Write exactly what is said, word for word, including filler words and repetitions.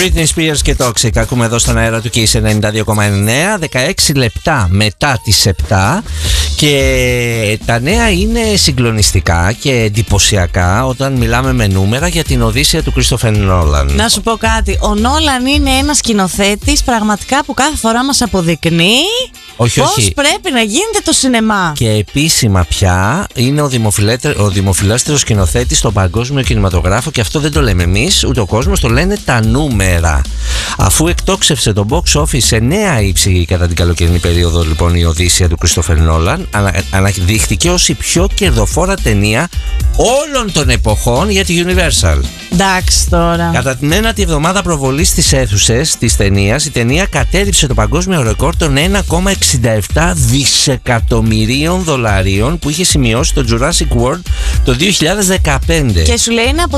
Britney Spears και Toxic. Ακούμε εδώ στον αέρα του Kiss ενενήντα δύο κόμμα εννέα. δεκαέξι λεπτά μετά τις επτά. Και τα νέα είναι συγκλονιστικά και εντυπωσιακά όταν μιλάμε με νούμερα για την Οδύσσεια του Christopher Nolan. Να σου πω κάτι. Ο Νόλαν είναι ένας σκηνοθέτης πραγματικά που κάθε φορά μας αποδεικνύει όχι, πώς όχι. πρέπει να γίνεται το σινεμά. Και επίσημα πια είναι ο, ο δημοφιλέστερος σκηνοθέτης στον παγκόσμιο κινηματογράφο, και αυτό δεν το λέμε εμείς, ούτε ο κόσμος, το λένε τα νούμερα. Αφού εκτόξευσε το box office σε νέα ύψη κατά την καλοκαιρινή περίοδο, λοιπόν, η Οδύσσεια του Christopher Nolan ανα, αναδείχθηκε ως η πιο κερδοφόρα ταινία όλων των εποχών για τη Universal. Εντάξει τώρα. Κατά την ένατη εβδομάδα προβολής στις αίθουσες της ταινίας, η ταινία κατέριψε το παγκόσμιο ρεκόρ των ένα κόμμα εξήντα επτά δισεκατομμυρίων δολαρίων που είχε σημειώσει το Jurassic World το δύο χιλιάδες δεκαπέντε. Και σου λέει είναι από